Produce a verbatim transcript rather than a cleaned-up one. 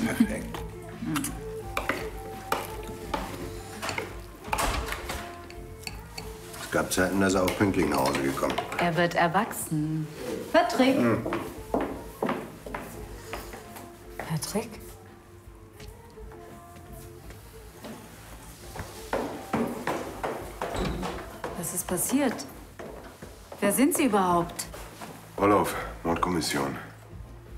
Perfekt. Es gab Zeiten, da ist er auch pünktlich nach Hause gekommen. Er wird erwachsen. Patrick. Hm. Patrick? Was ist passiert? Wer sind Sie überhaupt? Orloff, Mordkommission.